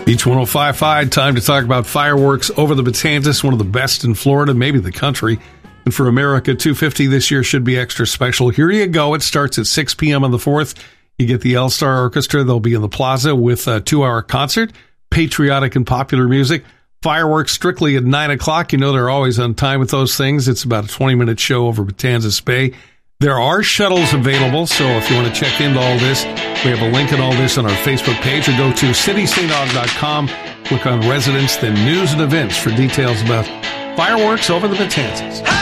Beach 105.5, time to talk about fireworks over the Matanzas, one of the best in Florida, maybe the country. And for America 250 this year should be extra special. Here you go. It starts at 6 p.m. on the 4th. You get the L-Star Orchestra. They'll be in the plaza with a 2-hour concert, patriotic and popular music. Fireworks strictly at 9 o'clock. You know they're always on time with those things. It's about a 20-minute show over Matanzas Bay. There are shuttles available, so if you want to check into all this, we have a link in all this on our Facebook page, or go to citystaug.com, click on residents, then news and events for details about fireworks over the Matanzas.